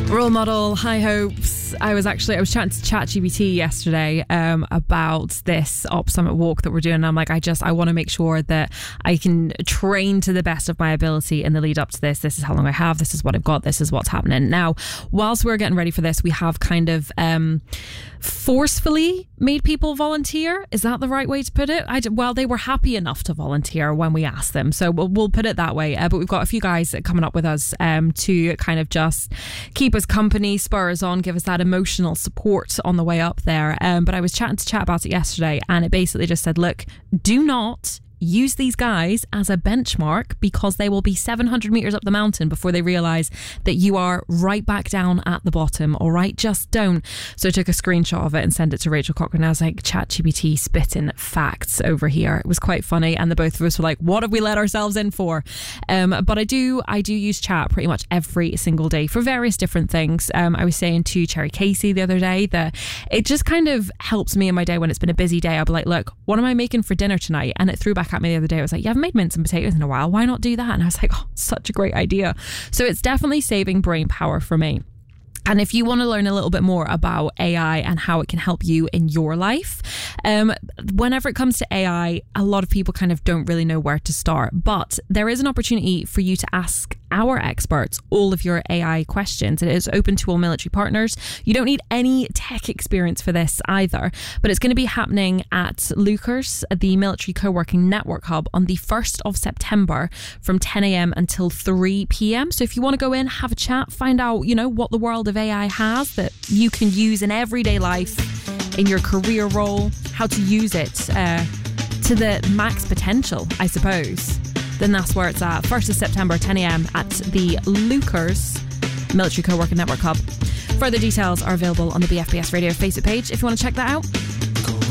Role model, high hopes. I was chatting to ChatGPT yesterday about this Op Summit walk that we're doing. And I'm like, I want to make sure that I can train to the best of my ability in the lead up to this. This is how long I have. This is what I've got. This is what's happening. Now, whilst we're getting ready for this, we have kind of forcefully made people volunteer. Is that the right way to put it? Well, they were happy enough to volunteer when we asked them. So we'll put it that way. But we've got a few guys coming up with us to kind of just keep us company, spur us on, give us that emotional support on the way up there. But I was chatting to Chat about it yesterday, and it basically just said, look, do not use these guys as a benchmark, because they will be 700 meters up the mountain before they realize that you are right back down at the bottom. All right, just don't. So I took a screenshot of it and sent it to Rachel Cochran. I was like, ChatGPT spitting facts over here. It was quite funny, and the both of us were like, what have we let ourselves in for? But I do use Chat pretty much every single day for various different things. I was saying to Cherry Casey the other day that it just kind of helps me in my day when it's been a busy day. I'll be like, look, what am I making for dinner tonight? And it threw back at me the other day. I was like, you haven't made mince and potatoes in a while, why not do that? And I was like, oh, such a great idea. So it's definitely saving brain power for me. And if you want to learn a little bit more about AI and how it can help you in your life, whenever it comes to AI, a lot of people kind of don't really know where to start. But there is an opportunity for you to ask our experts all of your AI questions. It is open to all military partners. You don't need any tech experience for this either. But it's going to be happening at Leuchars, the Military Co-working Network Hub, on the 1st of September from 10 a.m. until 3 p.m. So if you want to go in, have a chat, find out, what the world of AI has that you can use in everyday life, in your career role, how to use it to the max potential, I suppose, then that's where it's at. 1st of September, 10 a.m. at the Leuchars Military Co-working Network Hub. Further details are available on the BFBS Radio Facebook page if you want to check that out.